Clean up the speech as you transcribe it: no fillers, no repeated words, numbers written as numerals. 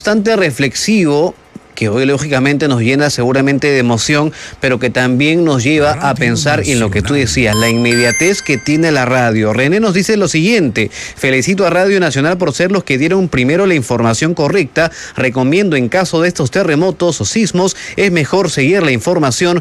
bastante reflexivo, que hoy lógicamente nos llena seguramente de emoción, pero que también nos lleva a pensar en lo que tú decías, la inmediatez que tiene la radio. René nos dice lo siguiente: felicito a Radio Nacional por ser los que dieron primero la información correcta. Recomiendo en caso de estos terremotos o sismos, es mejor seguir la información